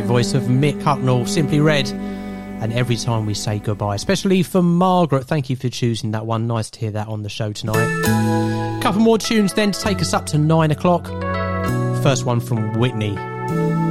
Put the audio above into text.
voice of Mick Hucknall, Simply Red, and Every Time We Say Goodbye. Especially for Margaret, thank you for choosing that one. Nice to hear that on the show tonight. Couple more tunes then to take us up to 9 o'clock. First one from Whitney.